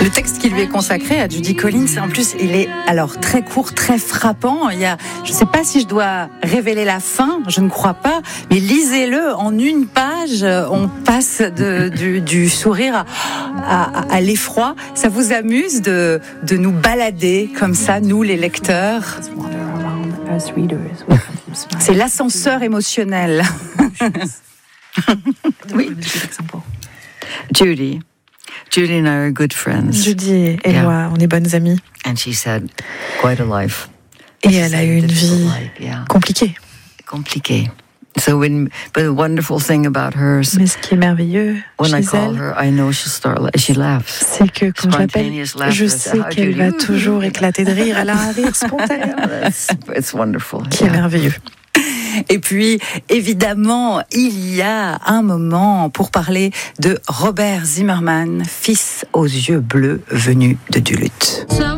Le texte qui lui est consacré à Judy Collins, en plus, il est alors très court, très frappant. Je ne sais pas si je dois révéler la fin, je ne crois pas, mais lisez-le en une page. On passe du sourire à l'effroi. Ça vous amuse de nous balader comme ça, nous les lecteurs? C'est l'ascenseur émotionnel. Oui. Judy and I are good friends. Judy et moi, on est bonnes amies. And she's had quite a life. Et elle a eu une vie compliquée. So but the wonderful thing about her, mais ce qui est merveilleux when I chez call elle, her, I know she laughs. C'est que quand je l'appelle, je sais qu'elle va toujours éclater de rire. Elle a un rire spontané. It's wonderful. Qui est merveilleux. Et puis, évidemment, il y a un moment pour parler de Robert Zimmermann, fils aux yeux bleus venu de Duluth.